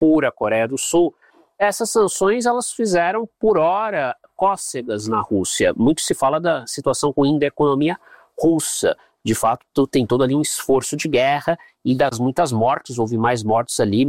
Singapura, a Coreia do Sul, essas sanções elas fizeram, por hora, cócegas na Rússia. Muito se fala da situação ruim da economia russa. De fato, tem todo ali um esforço de guerra e das muitas mortes, houve mais mortes ali,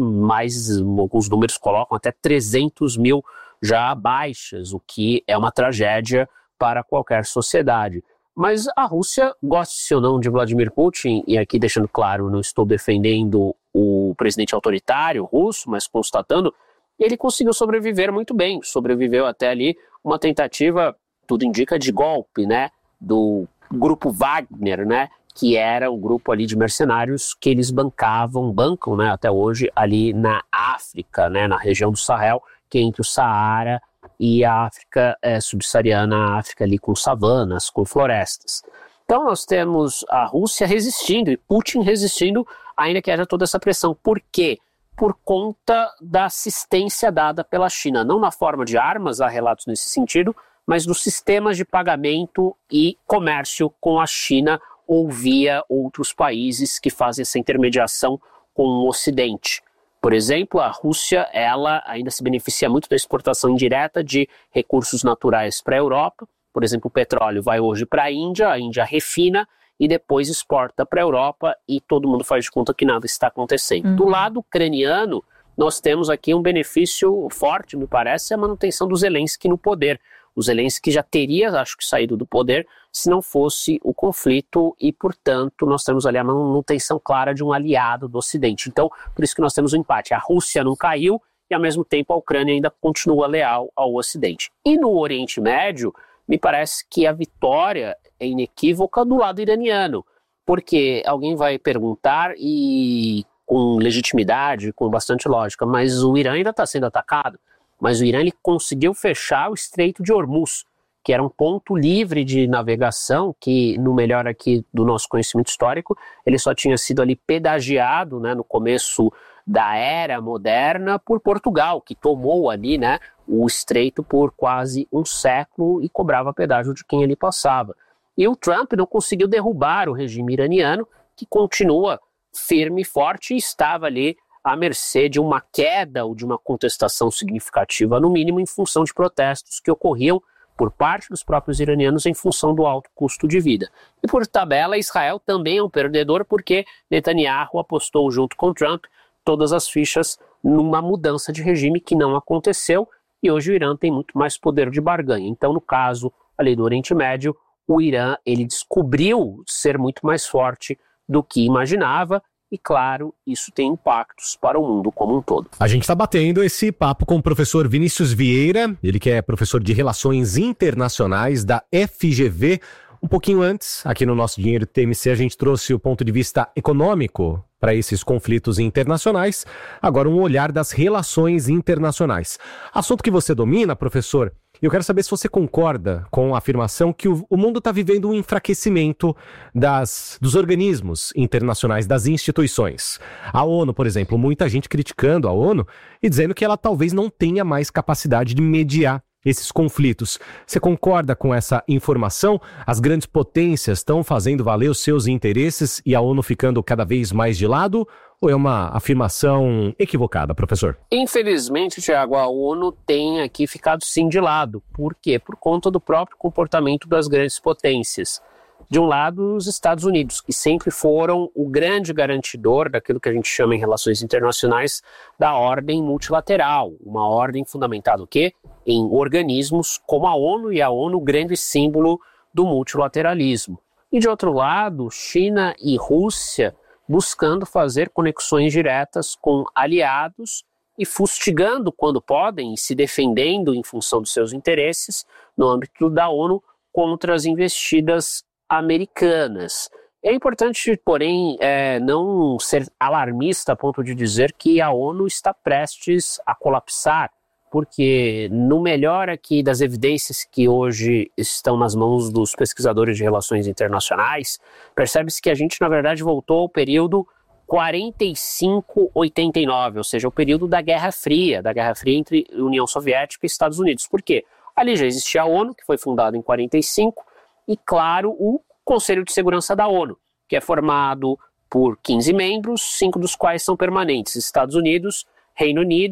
alguns números colocam até 300 mil já baixas, o que é uma tragédia para qualquer sociedade. Mas a Rússia, goste ou não de Vladimir Putin, e aqui deixando claro, não estou defendendo o presidente autoritário russo, mas constatando, ele conseguiu sobreviver muito bem, sobreviveu até ali uma tentativa, tudo indica, de golpe, né, do grupo Wagner, né, que era um grupo ali de mercenários que eles bancam, né, até hoje ali na África, né, na região do Sahel, que é entre o Saara e a África subsaariana, a África ali com savanas, com florestas. Então nós temos a Rússia resistindo e Putin resistindo, ainda que haja toda essa pressão. Por quê? Por conta da assistência dada pela China, não na forma de armas, há relatos nesse sentido, mas dos sistemas de pagamento e comércio com a China ou via outros países que fazem essa intermediação com o Ocidente. Por exemplo, a Rússia, ela ainda se beneficia muito da exportação indireta de recursos naturais para a Europa. Por exemplo, o petróleo vai hoje para a Índia refina e depois exporta para a Europa e todo mundo faz de conta que nada está acontecendo. Do lado ucraniano, nós temos aqui um benefício forte, me parece, a manutenção do Zelensky no poder. O Zelensky já teria, acho que, saído do poder se não fosse o conflito e, portanto, nós temos ali a manutenção clara de um aliado do Ocidente. Então, por isso que nós temos um empate. A Rússia não caiu e, ao mesmo tempo, a Ucrânia ainda continua leal ao Ocidente. E no Oriente Médio, me parece que a vitória é inequívoca do lado iraniano, porque alguém vai perguntar e com legitimidade, com bastante lógica, mas o Irã ainda está sendo atacado. Mas o Irã ele conseguiu fechar o Estreito de Hormuz, que era um ponto livre de navegação, que no melhor aqui do nosso conhecimento histórico, ele só tinha sido ali pedagiado, né, no começo da era moderna por Portugal, que tomou ali, né, o estreito por quase um século e cobrava pedágio de quem ali passava. E o Trump não conseguiu derrubar o regime iraniano, que continua firme e forte e estava ali à mercê de uma queda ou de uma contestação significativa, no mínimo em função de protestos que ocorriam por parte dos próprios iranianos em função do alto custo de vida. E por tabela, Israel também é um perdedor porque Netanyahu apostou junto com Trump todas as fichas numa mudança de regime que não aconteceu e hoje o Irã tem muito mais poder de barganha. Então, no caso ali do Oriente Médio, o Irã ele descobriu ser muito mais forte do que imaginava. E, claro, isso tem impactos para o mundo como um todo. A gente está batendo esse papo com o professor Vinícius Vieira, ele que é professor de Relações Internacionais da FGV. Um pouquinho antes, aqui no nosso Dinheiro TMC, a gente trouxe o ponto de vista econômico para esses conflitos internacionais. Agora, um olhar das relações internacionais. Assunto que você domina, professor. Eu quero saber se você concorda com a afirmação que o mundo está vivendo um enfraquecimento dos organismos internacionais, das instituições. A ONU, por exemplo, muita gente criticando a ONU e dizendo que ela talvez não tenha mais capacidade de mediar esses conflitos. Você concorda com essa informação? As grandes potências estão fazendo valer os seus interesses e a ONU ficando cada vez mais de lado? Ou é uma afirmação equivocada, professor? Infelizmente, Tiago, a ONU tem aqui ficado sim de lado. Por quê? Por conta do próprio comportamento das grandes potências. De um lado, os Estados Unidos, que sempre foram o grande garantidor daquilo que a gente chama em relações internacionais da ordem multilateral, uma ordem fundamentada o quê? Em organismos como a ONU, e a ONU, grande símbolo do multilateralismo. E de outro lado, China e Rússia buscando fazer conexões diretas com aliados e fustigando quando podem e se defendendo em função dos seus interesses no âmbito da ONU contra as investidas americanas. É importante, porém, não ser alarmista a ponto de dizer que a ONU está prestes a colapsar, porque no melhor aqui das evidências que hoje estão nas mãos dos pesquisadores de relações internacionais, percebe-se que a gente, na verdade, voltou ao período 45-89, ou seja, o período da Guerra Fria entre União Soviética e Estados Unidos. Por quê? Ali já existia a ONU, que foi fundada em 45, e, claro, o Conselho de Segurança da ONU, que é formado por 15 membros, 5 dos quais são permanentes, Estados Unidos, Reino Unido